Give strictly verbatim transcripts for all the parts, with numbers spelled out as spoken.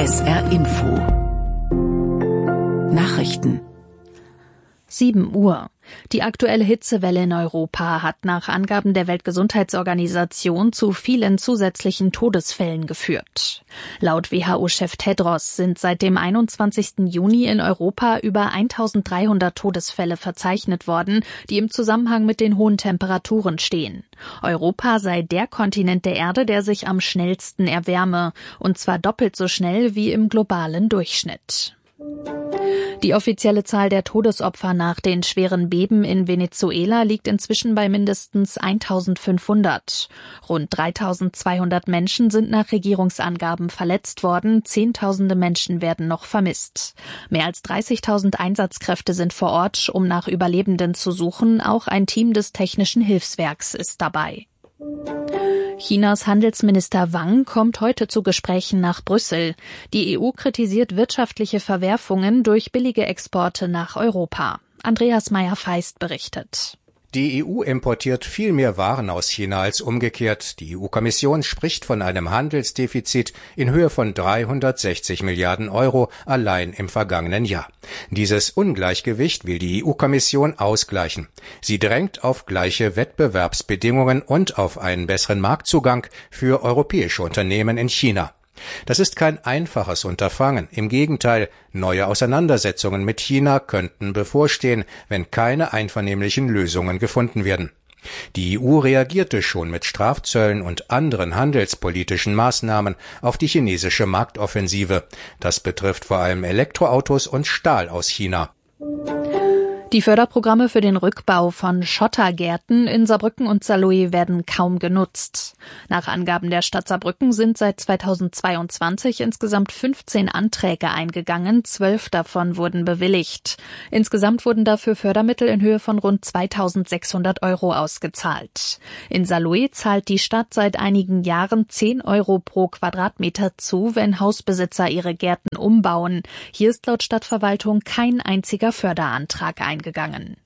S R Info Nachrichten. sieben Uhr. Die aktuelle Hitzewelle in Europa hat nach Angaben der Weltgesundheitsorganisation zu vielen zusätzlichen Todesfällen geführt. Laut W H O-Chef Tedros sind seit dem einundzwanzigsten Juni in Europa über eintausenddreihundert Todesfälle verzeichnet worden, die im Zusammenhang mit den hohen Temperaturen stehen. Europa sei der Kontinent der Erde, der sich am schnellsten erwärme, und zwar doppelt so schnell wie im globalen Durchschnitt. Die offizielle Zahl der Todesopfer nach den schweren Beben in Venezuela liegt inzwischen bei mindestens eintausendfünfhundert. Rund dreitausendzweihundert Menschen sind nach Regierungsangaben verletzt worden, Zehntausende Menschen werden noch vermisst. Mehr als dreißigtausend Einsatzkräfte sind vor Ort, um nach Überlebenden zu suchen. Auch ein Team des Technischen Hilfswerks ist dabei. Chinas Handelsminister Wang kommt heute zu Gesprächen nach Brüssel. Die E U kritisiert wirtschaftliche Verwerfungen durch billige Exporte nach Europa. Andreas Meyer-Feist berichtet. Die E U importiert viel mehr Waren aus China als umgekehrt. Die E U-Kommission spricht von einem Handelsdefizit in Höhe von dreihundertsechzig Milliarden Euro allein im vergangenen Jahr. Dieses Ungleichgewicht will die E U-Kommission ausgleichen. Sie drängt auf gleiche Wettbewerbsbedingungen und auf einen besseren Marktzugang für europäische Unternehmen in China. Das ist kein einfaches Unterfangen. Im Gegenteil, neue Auseinandersetzungen mit China könnten bevorstehen, wenn keine einvernehmlichen Lösungen gefunden werden. Die E U reagierte schon mit Strafzöllen und anderen handelspolitischen Maßnahmen auf die chinesische Marktoffensive. Das betrifft vor allem Elektroautos und Stahl aus China. Die Förderprogramme für den Rückbau von Schottergärten in Saarbrücken und Saarlouis werden kaum genutzt. Nach Angaben der Stadt Saarbrücken sind seit zweitausendzweiundzwanzig insgesamt fünfzehn Anträge eingegangen, zwölf davon wurden bewilligt. Insgesamt wurden dafür Fördermittel in Höhe von rund zweitausendsechshundert Euro ausgezahlt. In Saarlouis zahlt die Stadt seit einigen Jahren zehn Euro pro Quadratmeter zu, wenn Hausbesitzer ihre Gärten umbauen. Hier ist laut Stadtverwaltung kein einziger Förderantrag eingegangen. Gegangen.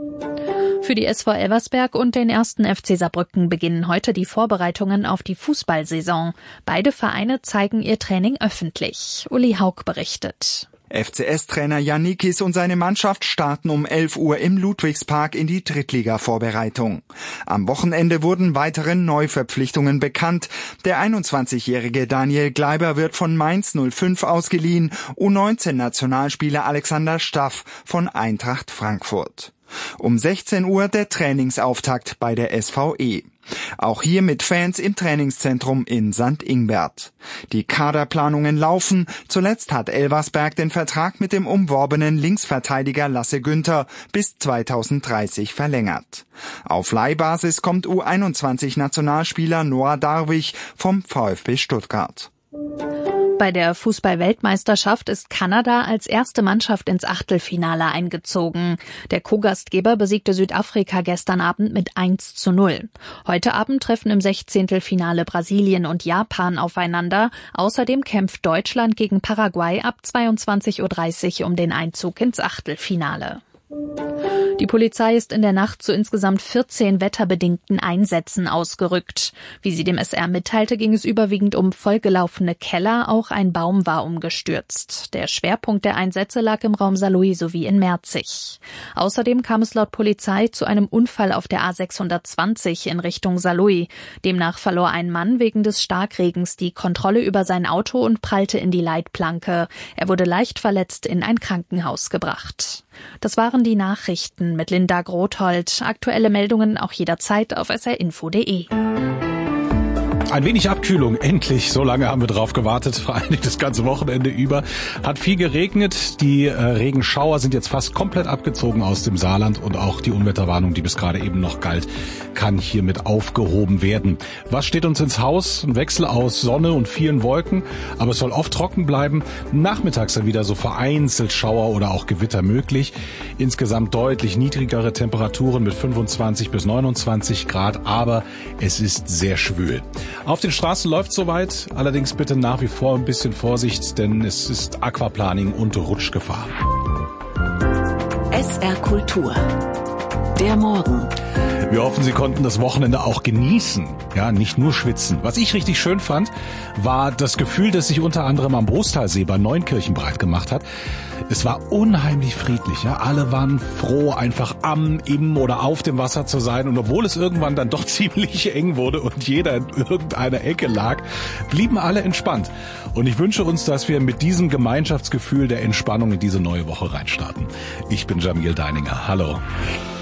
Für die S V Elversberg und den ersten F C Saarbrücken beginnen heute die Vorbereitungen auf die Fußballsaison. Beide Vereine zeigen ihr Training öffentlich. Uli Haug berichtet. F C S-Trainer Jan Nikis und seine Mannschaft starten um elf Uhr im Ludwigspark in die Drittliga-Vorbereitung. Am Wochenende wurden weitere Neuverpflichtungen bekannt. Der einundzwanzigjährige Daniel Gleiber wird von Mainz null fünf ausgeliehen, U neunzehn Nationalspieler Alexander Staff von Eintracht Frankfurt. Um sechzehn Uhr der Trainingsauftakt bei der S V E. Auch hier mit Fans im Trainingszentrum in Sankt Ingbert. Die Kaderplanungen laufen. Zuletzt hat Elversberg den Vertrag mit dem umworbenen Linksverteidiger Lasse Günther bis zweitausenddreißig verlängert. Auf Leihbasis kommt U einundzwanzig Nationalspieler Noah Darwig vom VfB Stuttgart. Bei der Fußball-Weltmeisterschaft ist Kanada als erste Mannschaft ins Achtelfinale eingezogen. Der Co-Gastgeber besiegte Südafrika gestern Abend mit eins zu null. Heute Abend treffen im Sechzehntelfinale Brasilien und Japan aufeinander. Außerdem kämpft Deutschland gegen Paraguay ab zweiundzwanzig Uhr dreißig um den Einzug ins Achtelfinale. Die Polizei ist in der Nacht zu insgesamt vierzehn wetterbedingten Einsätzen ausgerückt. Wie sie dem S R mitteilte, ging es überwiegend um vollgelaufene Keller, auch ein Baum war umgestürzt. Der Schwerpunkt der Einsätze lag im Raum Saarlouis sowie in Merzig. Außerdem kam es laut Polizei zu einem Unfall auf der A sechshundertzwanzig in Richtung Saarlouis. Demnach verlor ein Mann wegen des Starkregens die Kontrolle über sein Auto und prallte in die Leitplanke. Er wurde leicht verletzt in ein Krankenhaus gebracht. Das waren die Nachrichten mit Linda Grothold. Aktuelle Meldungen auch jederzeit auf s r info punkt d e. Ein wenig Abkühlung, endlich. So lange haben wir drauf gewartet, vor allem das ganze Wochenende über. Hat viel geregnet, die äh, Regenschauer sind jetzt fast komplett abgezogen aus dem Saarland und auch die Unwetterwarnung, die bis gerade eben noch galt, kann hiermit aufgehoben werden. Was steht uns ins Haus? Ein Wechsel aus Sonne und vielen Wolken, aber es soll oft trocken bleiben. Nachmittags dann wieder so vereinzelt Schauer oder auch Gewitter möglich. Insgesamt deutlich niedrigere Temperaturen mit fünfundzwanzig bis neunundzwanzig Grad, aber es ist sehr schwül. Auf den Straßen läuft soweit, allerdings bitte nach wie vor ein bisschen Vorsicht, denn es ist Aquaplaning und Rutschgefahr. S R Kultur. Der Morgen. Wir hoffen, Sie konnten das Wochenende auch genießen, ja, nicht nur schwitzen. Was ich richtig schön fand, war das Gefühl, das sich unter anderem am Brustalsee bei Neunkirchen breit gemacht hat. Es war unheimlich friedlich, ja. Alle waren froh, einfach am, im oder auf dem Wasser zu sein. Und obwohl es irgendwann dann doch ziemlich eng wurde und jeder in irgendeiner Ecke lag, blieben alle entspannt. Und ich wünsche uns, dass wir mit diesem Gemeinschaftsgefühl der Entspannung in diese neue Woche reinstarten. Ich bin Jamil Deininger. Hallo.